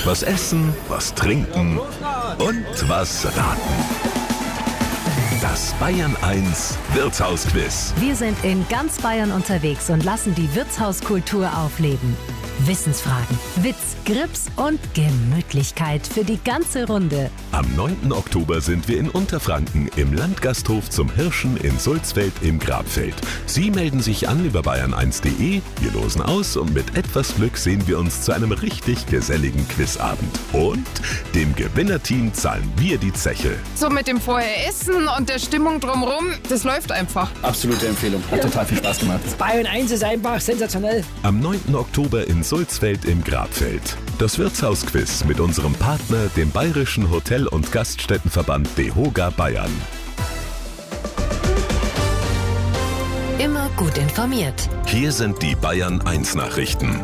Was essen, was trinken und was raten. Das Bayern 1 Wirtshausquiz. Wir sind in ganz Bayern unterwegs und lassen die Wirtshauskultur aufleben. Wissensfragen, Witz, Grips und Gemütlichkeit für die ganze Runde. Am 9. Oktober sind wir in Unterfranken im Landgasthof zum Hirschen in Sulzfeld im Grabfeld. Sie melden sich an über bayern1.de, wir losen aus und mit etwas Glück sehen wir uns zu einem richtig geselligen Quizabend. Und dem Gewinnerteam zahlen wir die Zeche. So mit dem Vorher-Essen und der Stimmung drumherum, das läuft einfach. Absolute Empfehlung, hat total viel Spaß gemacht. Bayern 1 ist einfach sensationell. Am 9. Oktober in Sulzfeld im Grabfeld. Das Wirtshausquiz mit unserem Partner, dem Bayerischen Hotel- und Gaststättenverband DEHOGA Bayern. Immer gut informiert. Hier sind die Bayern 1 Nachrichten.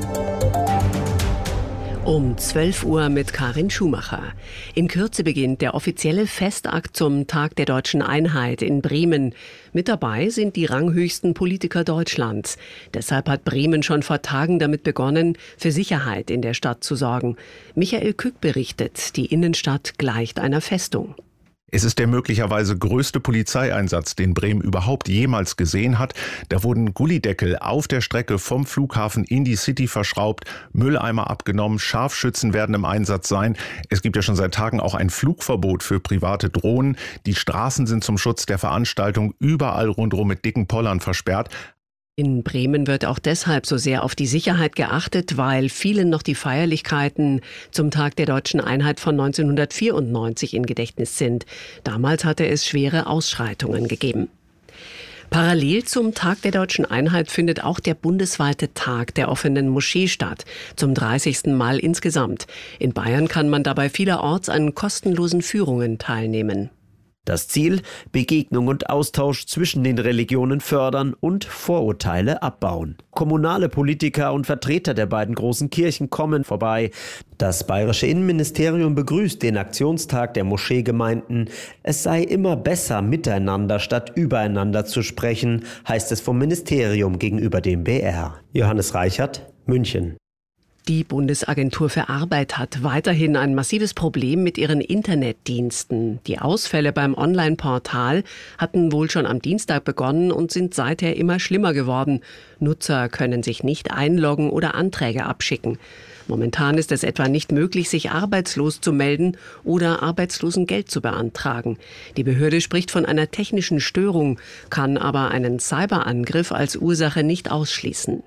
Um 12 Uhr mit Karin Schumacher. In Kürze beginnt der offizielle Festakt zum Tag der Deutschen Einheit in Bremen. Mit dabei sind die ranghöchsten Politiker Deutschlands. Deshalb hat Bremen schon vor Tagen damit begonnen, für Sicherheit in der Stadt zu sorgen. Michael Kück berichtet, die Innenstadt gleicht einer Festung. Es ist der möglicherweise größte Polizeieinsatz, den Bremen überhaupt jemals gesehen hat. Da wurden Gullideckel auf der Strecke vom Flughafen in die City verschraubt, Mülleimer abgenommen, Scharfschützen werden im Einsatz sein. Es gibt ja schon seit Tagen auch ein Flugverbot für private Drohnen. Die Straßen sind zum Schutz der Veranstaltung überall rundherum mit dicken Pollern versperrt. In Bremen wird auch deshalb so sehr auf die Sicherheit geachtet, weil vielen noch die Feierlichkeiten zum Tag der Deutschen Einheit von 1994 in Gedächtnis sind. Damals hatte es schwere Ausschreitungen gegeben. Parallel zum Tag der Deutschen Einheit findet auch der bundesweite Tag der offenen Moschee statt, zum 30. Mal insgesamt. In Bayern kann man dabei vielerorts an kostenlosen Führungen teilnehmen. Das Ziel: Begegnung und Austausch zwischen den Religionen fördern und Vorurteile abbauen. Kommunale Politiker und Vertreter der beiden großen Kirchen kommen vorbei. Das bayerische Innenministerium begrüßt den Aktionstag der Moscheegemeinden. Es sei immer besser, miteinander statt übereinander zu sprechen, heißt es vom Ministerium gegenüber dem BR. Johannes Reichert, München. Die Bundesagentur für Arbeit hat weiterhin ein massives Problem mit ihren Internetdiensten. Die Ausfälle beim Online-Portal hatten wohl schon am Dienstag begonnen und sind seither immer schlimmer geworden. Nutzer können sich nicht einloggen oder Anträge abschicken. Momentan ist es etwa nicht möglich, sich arbeitslos zu melden oder Arbeitslosengeld zu beantragen. Die Behörde spricht von einer technischen Störung, kann aber einen Cyberangriff als Ursache nicht ausschließen.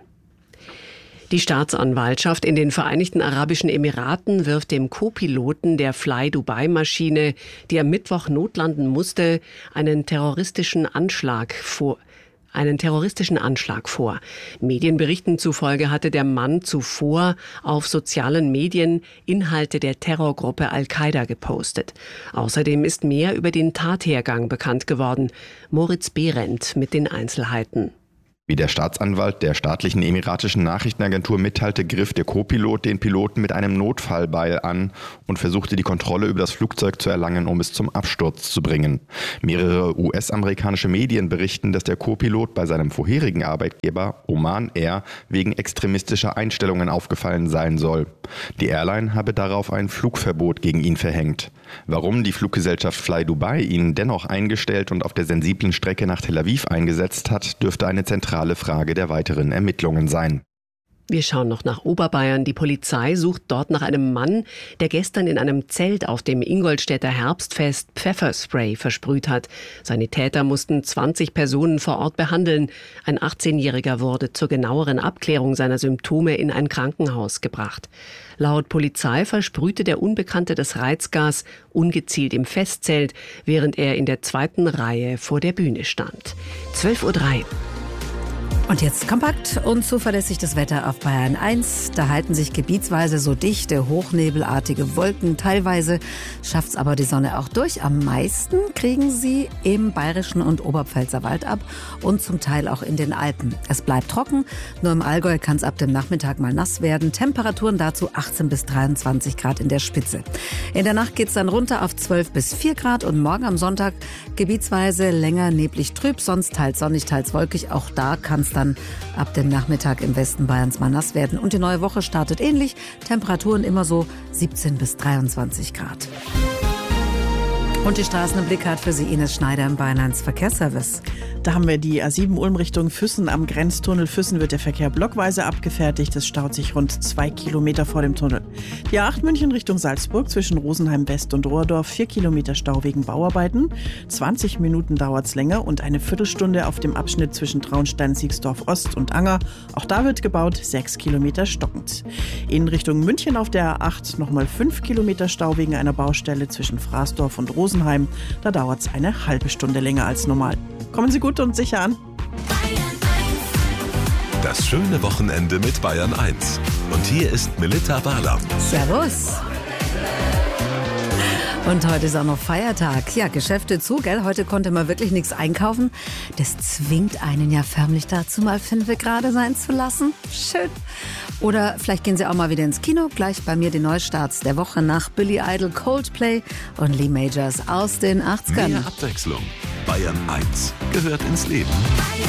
Die Staatsanwaltschaft in den Vereinigten Arabischen Emiraten wirft dem Co-Piloten der Fly-Dubai-Maschine, die am Mittwoch notlanden musste, einen terroristischen Anschlag vor. Medienberichten zufolge hatte der Mann zuvor auf sozialen Medien Inhalte der Terrorgruppe Al-Qaida gepostet. Außerdem ist mehr über den Tathergang bekannt geworden. Moritz Behrendt mit den Einzelheiten. Wie der Staatsanwalt der staatlichen emiratischen Nachrichtenagentur mitteilte, griff der Co-Pilot den Piloten mit einem Notfallbeil an und versuchte, die Kontrolle über das Flugzeug zu erlangen, um es zum Absturz zu bringen. Mehrere US-amerikanische Medien berichten, dass der Co-Pilot bei seinem vorherigen Arbeitgeber Oman Air wegen extremistischer Einstellungen aufgefallen sein soll. Die Airline habe darauf ein Flugverbot gegen ihn verhängt. Warum die Fluggesellschaft Fly Dubai ihn dennoch eingestellt und auf der sensiblen Strecke nach Tel Aviv eingesetzt hat, dürfte eine zentrale Frage der weiteren Ermittlungen sein. Wir schauen noch nach Oberbayern. Die Polizei sucht dort nach einem Mann, der gestern in einem Zelt auf dem Ingolstädter Herbstfest Pfefferspray versprüht hat. Seine Täter mussten 20 Personen vor Ort behandeln. Ein 18-Jähriger wurde zur genaueren Abklärung seiner Symptome in ein Krankenhaus gebracht. Laut Polizei versprühte der Unbekannte das Reizgas ungezielt im Festzelt, während er in der zweiten Reihe vor der Bühne stand. 12:03 Uhr. Und jetzt kompakt und zuverlässig das Wetter auf Bayern 1. Da halten sich gebietsweise so dichte, hochnebelartige Wolken. Teilweise schafft's aber die Sonne auch durch. Am meisten kriegen sie im Bayerischen und Oberpfälzer Wald ab und zum Teil auch in den Alpen. Es bleibt trocken, nur im Allgäu kann es ab dem Nachmittag mal nass werden. Temperaturen dazu 18 bis 23 Grad in der Spitze. In der Nacht geht's dann runter auf 12 bis 4 Grad und morgen am Sonntag gebietsweise länger neblig trüb, sonst teils sonnig, teils wolkig. Auch da kann es dann dann ab dem Nachmittag im Westen Bayerns mal nass werden. Und die neue Woche startet ähnlich. Temperaturen immer so 17 bis 23 Grad. Und die Straßen im Blick hat für Sie Ines Schneider im Bayern 1 Verkehrsservice. Da haben wir die A7 Ulm Richtung Füssen. Am Grenztunnel Füssen wird der Verkehr blockweise abgefertigt. Es staut sich rund 2 Kilometer vor dem Tunnel. Die A8 München Richtung Salzburg zwischen Rosenheim West und Rohrdorf. 4 Kilometer Stau wegen Bauarbeiten. 20 Minuten dauert's länger und eine Viertelstunde auf dem Abschnitt zwischen Traunstein, Siegsdorf Ost und Anger. Auch da wird gebaut, 6 Kilometer stockend. In Richtung München auf der A8 nochmal 5 Kilometer Stau wegen einer Baustelle zwischen Fraßdorf und Rosenheim. Da dauert's eine halbe Stunde länger als normal. Kommen Sie gut und sicher an. Das schöne Wochenende mit Bayern 1. Und hier ist Melitta Barlam. Servus. Und heute ist auch noch Feiertag. Ja, Geschäfte zu, gell? Heute konnte man wirklich nichts einkaufen. Das zwingt einen ja förmlich dazu, mal 5 Grad sein zu lassen. Schön. Oder vielleicht gehen Sie auch mal wieder ins Kino. Gleich bei mir die Neustarts der Woche nach Billy Idol, Coldplay und Lee Majors aus den 80ern. Mehr Abwechslung. Bayern 1 gehört ins Leben.